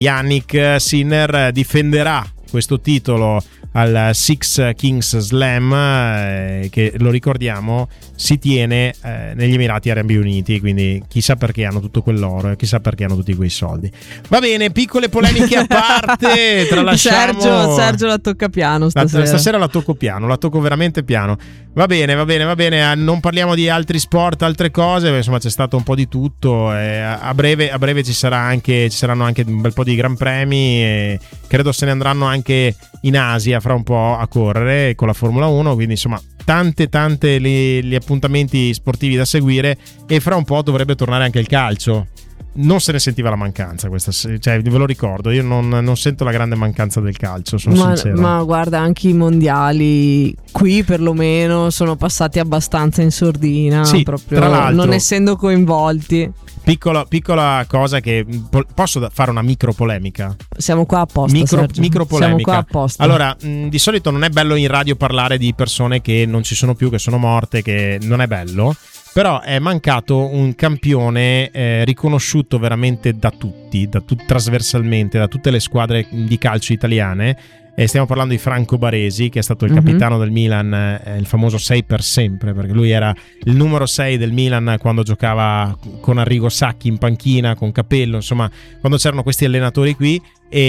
Yannick Sinner difenderà questo titolo al Six Kings Slam, che lo ricordiamo si tiene negli Emirati Arabi Uniti, quindi chissà perché hanno tutto quell'oro e chissà perché hanno tutti quei soldi. Va bene, piccole polemiche a parte, tralasciamo. Sergio la tocca piano stasera la tocco piano, la tocco veramente piano. Va bene, non parliamo di altri sport, altre cose, insomma c'è stato un po' di tutto, a breve ci saranno anche un bel po' di gran premi e credo se ne andranno anche in Asia fra un po' a correre con la Formula 1, quindi insomma tante gli appuntamenti sportivi da seguire, e fra un po' dovrebbe tornare anche il calcio. Non se ne sentiva la mancanza cioè ve lo ricordo, io non sento la grande mancanza del calcio, sono sincero. Ma guarda, anche i mondiali qui perlomeno sono passati abbastanza in sordina, sì, proprio tra l'altro, non essendo coinvolti. Piccola cosa che posso fare una micro polemica. Siamo qua apposta, micro polemica. Siamo qua apposta. Allora, di solito non è bello in radio parlare di persone che non ci sono più, che sono morte, che non è bello. Però è mancato un campione riconosciuto veramente da tutti, trasversalmente, da tutte le squadre di calcio italiane. Stiamo parlando di Franco Baresi, che è stato il capitano del Milan, il famoso 6 per sempre, perché lui era il numero 6 del Milan quando giocava con Arrigo Sacchi in panchina, con Capello, insomma, quando c'erano questi allenatori qui.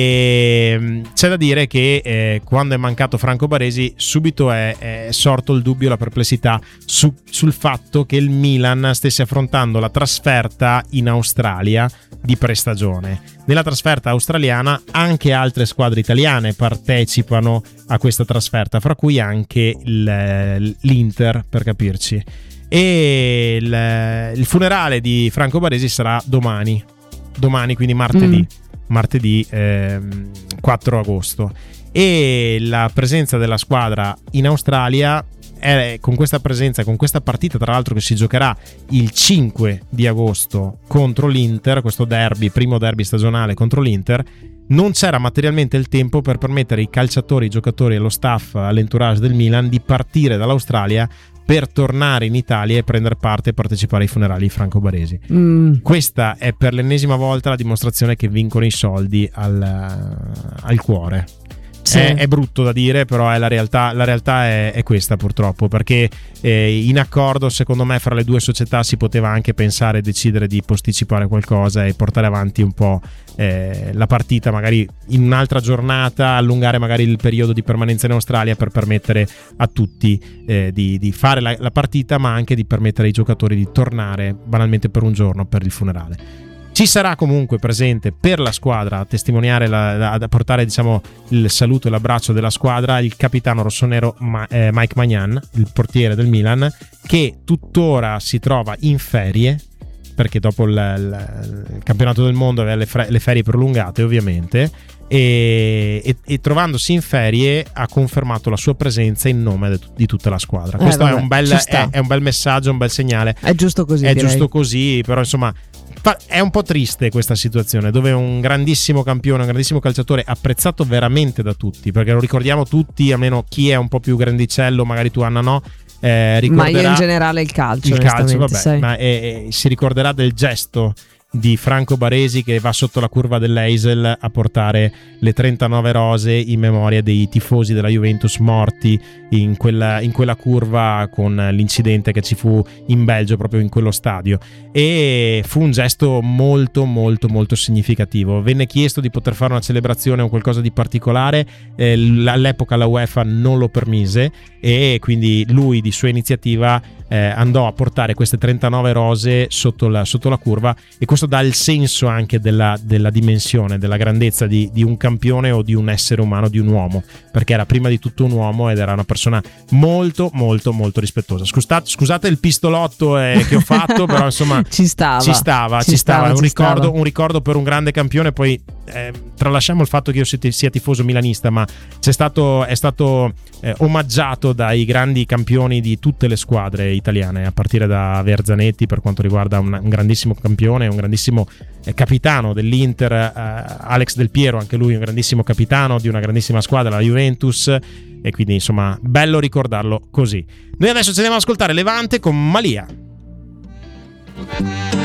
E c'è da dire che quando è mancato Franco Baresi subito è sorto il dubbio, la perplessità sul fatto che il Milan stesse affrontando la trasferta in Australia di prestagione. Nella trasferta australiana anche altre squadre italiane partecipano a questa trasferta, fra cui anche l'Inter, per capirci. E il funerale di Franco Baresi sarà domani, quindi martedì 4 agosto, e la presenza della squadra in Australia con questa partita, tra l'altro, che si giocherà il 5 di agosto contro l'Inter, questo primo derby stagionale contro l'Inter. Non c'era materialmente il tempo per permettere ai calciatori, ai giocatori e allo staff, all'entourage del Milan di partire dall'Australia per tornare in Italia e prendere parte e partecipare ai funerali di Franco Baresi. Questa è per l'ennesima volta la dimostrazione che vincono i soldi al cuore. Sì. È brutto da dire, però è la realtà è questa, purtroppo, perché in accordo, secondo me, fra le due società si poteva anche pensare e decidere di posticipare qualcosa e portare avanti un po' la partita, magari in un'altra giornata, allungare magari il periodo di permanenza in Australia per permettere a tutti di fare la partita, ma anche di permettere ai giocatori di tornare banalmente per un giorno per il funerale. Ci sarà comunque presente per la squadra a testimoniare, a portare, diciamo, il saluto e l'abbraccio della squadra, il capitano rossonero Mike Maignan, il portiere del Milan, che tuttora si trova in ferie, perché dopo il campionato del mondo aveva le ferie prolungate, ovviamente, e trovandosi in ferie ha confermato la sua presenza in nome di tutta la squadra. Questo è un bel messaggio, un bel segnale. È giusto così, giusto così, però insomma è un po' triste questa situazione, dove un grandissimo campione, un grandissimo calciatore, apprezzato veramente da tutti, perché lo ricordiamo tutti, almeno chi è un po' più grandicello, magari tu, Anna, no? Ma io in generale il calcio, vabbè, ma si ricorderà del gesto di Franco Baresi che va sotto la curva dell'Eisel a portare le 39 rose in memoria dei tifosi della Juventus morti in quella curva, con l'incidente che ci fu in Belgio proprio in quello stadio, e fu un gesto molto molto molto significativo. Venne chiesto di poter fare una celebrazione o qualcosa di particolare, all'epoca la UEFA non lo permise, e quindi lui di sua iniziativa andò a portare queste 39 rose sotto la curva, e questo dà il senso anche della dimensione, della grandezza di un campione o di un essere umano, di un uomo, perché era prima di tutto un uomo ed era una persona molto molto molto rispettosa. Scusate il pistolotto che ho fatto, però insomma ci stava. Un ricordo per un grande campione. Poi tralasciamo il fatto che io sia tifoso milanista, ma è stato omaggiato dai grandi campioni di tutte le squadre italiane, a partire da Verzanetti per quanto riguarda un grandissimo campione, un grandissimo capitano dell'Inter, Alex Del Piero, anche lui un grandissimo capitano di una grandissima squadra, la Juventus, e quindi insomma bello ricordarlo così. Noi adesso ci andiamo ad ascoltare Levante con Malia.